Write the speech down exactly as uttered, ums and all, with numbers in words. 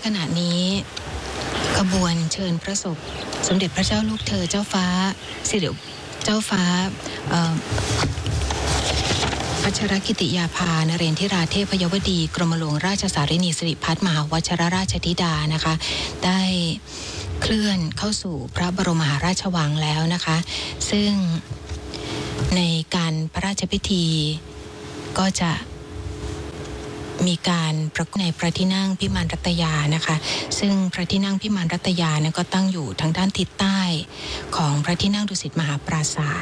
ขณะนี้ขบวนเชิญพระศพสมเด็จพระเจ้าลูกเธอเจ้าฟ้าสิริเจ้าฟ้าพัชรกิติยาภานเรนทิราเทพยวดีกรมหลวงราชสารินีสิริพัฒน์มหาวชิรราชธิดานะคะได้เคลื่อนเข้าสู่พระบรมมหาราชวังแล้วนะคะซึ่งในการพระราชพิธีก็จะมีการประกอบในพระที่นั่งพิมานรัตยานะคะซึ่งพระที่นั่งพิมานรัตยานั้นก็ตั้งอยู่ทางด้านทิศใต้ของพระที่นั่งดุสิตมหาปราสาท